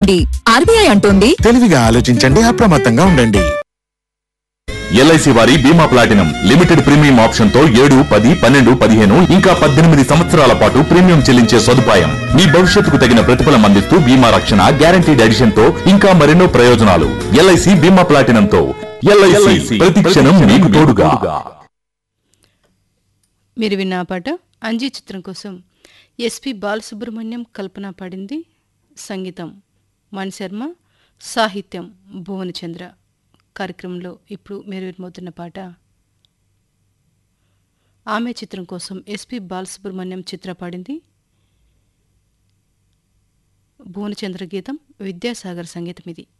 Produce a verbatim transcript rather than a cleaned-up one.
RBI అంటోంది తెలివిగా ఆలోచించండి, అప్రమత్తంగా ఉండండి. ఎల్ఐసి వారి బీమా ప్లాటినం లిమిటెడ్ ప్రీమియం ఆప్షన్ తో ఏడు పది పన్నెండు పదిహేను ఇంకా పద్దెనిమిది సంవత్సరాల పాటు ప్రీమియం చెల్లించే సదుపాయం. మీ భవిష్యత్తుకు తగిన ప్రతిఫలం అందిస్తూ బీమా రక్షణ, గ్యారంటీడ్ ఎడిషన్ తో ఇంకా మరెన్నో ప్రయోజనాలు. ఎల్ఐసి బీమా ప్లాటినం తో ఎల్ఐసి ప్రతి క్షణం మీకు తోడుగా. మీరు విన్న ఆ పాట అంజీ చిత్రం కోసం ఎస్పి బాలసుబ్రహ్మణ్యం కల్పన పాడింది. సంగీతం మణిశర్మ, సాహిత్యం భువనచంద్ర. కార్యక్రమంలో ఇప్పుడు మీరు వినబోతున్న పాట ఆమె చిత్రం కోసం ఎస్పి బాలసుబ్రహ్మణ్యం చిత్ర పాడింది. భువనచంద్ర గీతం, విద్యాసాగర్ సంగీతం ఇది.